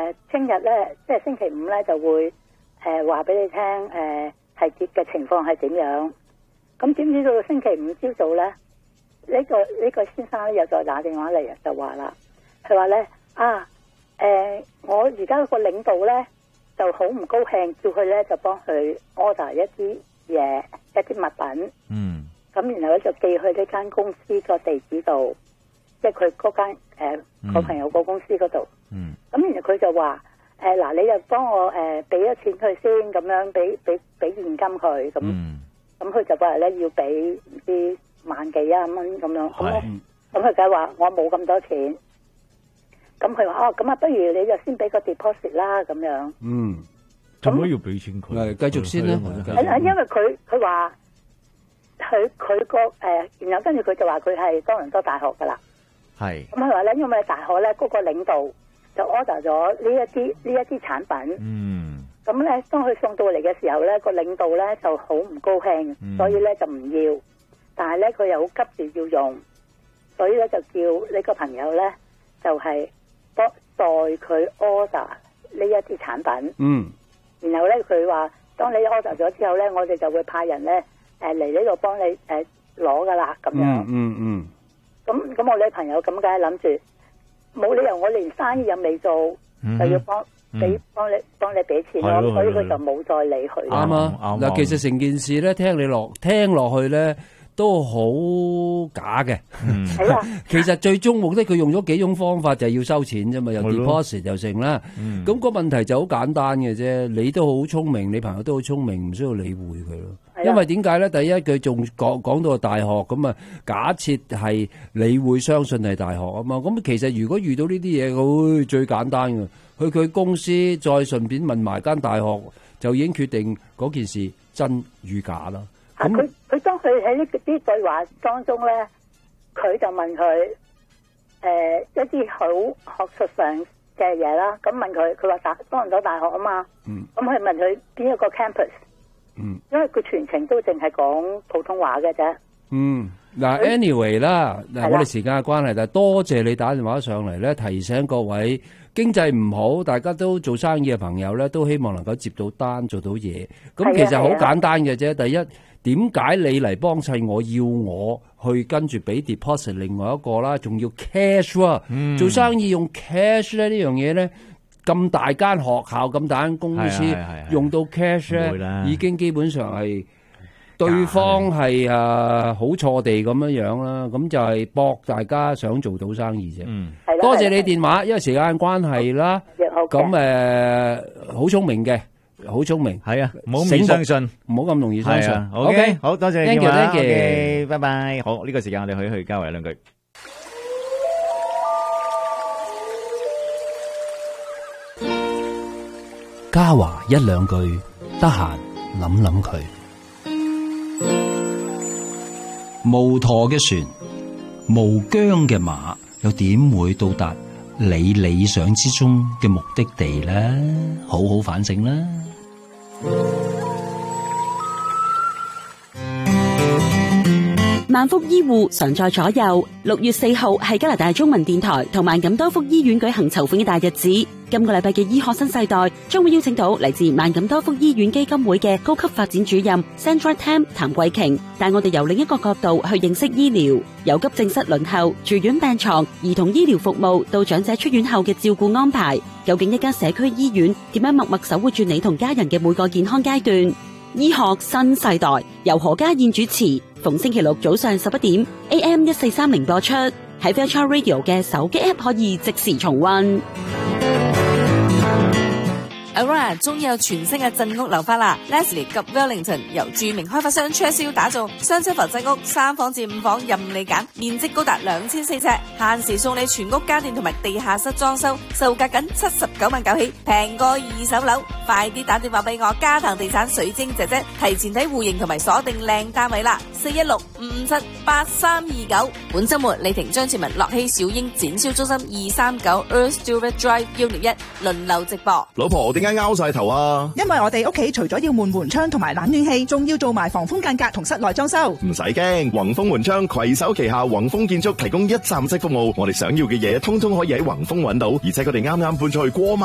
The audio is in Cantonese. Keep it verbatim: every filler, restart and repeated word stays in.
誒聽日咧，即係星期五咧就會誒話俾你聽誒係跌嘅情況係點樣。咁點知到星期五朝早咧，呢、呢個呢、呢個先生咧又再打電話嚟，就話啦，佢話咧啊誒、呃，我而家個領導咧就好唔高興，叫佢咧就幫佢 order 一啲嘢，一啲物品。嗯。咁然後咧就寄去呢間公司個地址度，即係佢嗰間誒個朋友個公司嗰度。嗯。咁然後佢就話誒嗱，你就幫我誒俾咗錢佢先，咁樣俾俾俾現金佢咁。嗯。咁佢就話咧要俾唔知萬幾啊蚊咁樣。係。咁佢梗係話我冇咁多錢。咁佢話哦，咁啊，不如你就先俾個 deposit 啦，咁樣。嗯。 做乜要俾錢佢？係繼續先啦。 係因為佢佢話。佢佢個誒，然後跟住佢就話佢係多倫多大學噶啦，係咁佢話咧，因為大學咧嗰個領導就 order 咗呢一啲呢一啲產品，嗯，咁咧當佢送到嚟嘅時候咧，個領導咧就好唔高興，嗯、所以咧就唔要，但係咧佢又好急住要用，所以咧就叫呢個朋友咧就係代代佢 order 呢一啲產品，嗯，然後咧佢話當你 order 咗之後咧，我哋就會派人咧。誒嚟呢度幫你誒攞噶啦咁樣，嗯嗯，咁、嗯、咁我女朋友咁梗係諗住，冇理由我連生意又未做，嗯、就要幫俾幫你幫你俾錢咯，所以佢就冇再理佢。 啱啊，嗱，其實成件事咧，聽你落聽落去咧，都好假嘅。係啊，其實最終目的佢用咗幾種方法，就係要收錢啫嘛，又 deposit 又成啦。咁個問題就好簡單嘅啫，你都好聰明，你朋友都好聰明，唔需要理會佢咯。因為點解咧？第一佢仲講講到大學咁啊，假設係你會相信係大學啊嘛。咁其實如果遇到呢啲嘢，佢最簡單嘅，去佢公司再順便問埋間大學，就已經決定嗰件事真與假啦。 咁佢佢當佢喺呢啲對話當中咧，佢就問佢誒、呃、一啲好學術上嘅嘢啦。咁問佢，佢話大多倫多大學啊嘛。嗯。咁佢問佢邊一個 campus？嗯，因為佢全程都淨係講普通話嘅啫。嗯，嗱 ，anyway 啦，嗱， 我哋時間嘅關係，但係多謝你打電話上嚟咧，提醒各位經濟唔好，大家都做生意嘅朋友咧，都希望能夠接到單，做到嘢。咁其實好簡單嘅啫。第一，點解你嚟幫襯我要我去跟住俾 deposit 另外一個啦，仲要 cash 啊？嗯、做生意用 cash 咧呢樣嘢咧。咁大間學校咁大間公司用到 cash 咧，已經基本上係對方係誒好錯地咁樣樣啦。咁就係博大家想做到生意啫。嗯，多謝你電話，因為時間關係啦。咁誒好聰明嘅，好聰明。係啊，唔好咁相信，唔好咁容易相信。OK，好多謝你電話。Thank you，拜拜。好，呢個時間我哋可以去交流兩句。嘉華一兩句，得閒諗諗佢。無舵嘅船，無韁嘅馬，又點會到達你理想之中嘅目的地呢？好好反省啦。 萬福醫護常在左右。六月四號係加拿大中文電台同萬錦多福醫院舉行籌款嘅大日子。今個禮拜嘅醫學新世代將會邀請到嚟自萬錦多福醫院基金會嘅高級發展主任 Sandra Tam 譚桂瓊，帶我哋由另一個角度去認識醫療，由急症室輪候、住院病床、兒童醫療服務到長者出院後嘅照顧安排。究竟一間社區醫院點樣默默守護住你同家人嘅每個健康階段？醫學新世代由何家燕主持，逢星期六早上十一點 A M 一四三零播出，喺 Virtual Radio 嘅手機 App 可以即時重溫。 Aurora 終於有全新嘅鎮屋樓花啦 ！Leslie 及 Wellington 由著名開發商 Churchill 打造雙層浮鎮屋，三房至五房任你揀，面積高達兩千四尺，限時送你全屋家電同埋地下室裝修，售價僅七十九萬九起，平過二手樓。快啲打電話俾我嘉騰地產水晶姐姐，提前睇戶型同埋鎖定靚單位啦！四一六五五七八三二九。本周末李婷張志文、樂希小英展銷中心二三九 Earth Stewart Drive 一六一輪流直播。 老婆點解拗晒頭啊？因為我哋屋企除咗要換門窗同埋冷暖氣，仲要做埋防風間隔同室內裝修。唔使驚，宏豐門窗攜手旗下宏豐建築提供一站式服務，我哋想要嘅嘢通通可以喺宏豐揾到，而且佢哋啱啱搬出去過萬